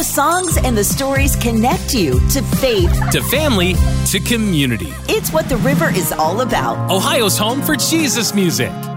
The songs and the stories connect you to faith, to family, to community. It's what the river is all about. Ohio's home for Jesus music.